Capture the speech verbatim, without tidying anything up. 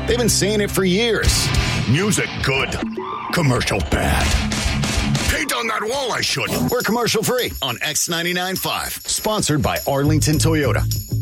They've been saying it for years. Music good. Commercial bad. Paint on that wall I should. We're commercial free on X ninety-nine point five. Sponsored by Arlington Toyota.